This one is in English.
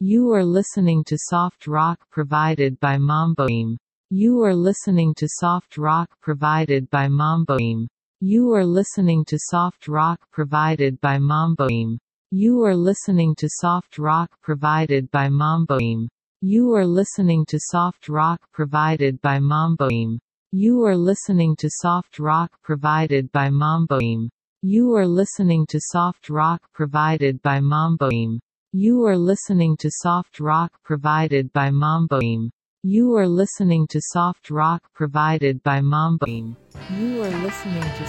You are listening to soft rock provided by Mamboim. You are listening to soft rock provided by Mamboim. You are listening to soft rock provided by Mamboim. You are listening to soft rock provided by Mamboim. You are listening to soft rock provided by Mamboim. You are listening to soft rock provided by Mamboim. You are listening to soft rock provided by Mamboim. You are listening to soft rock provided by Mamboim. You are listening to soft rock provided by Mamboim. You are listening to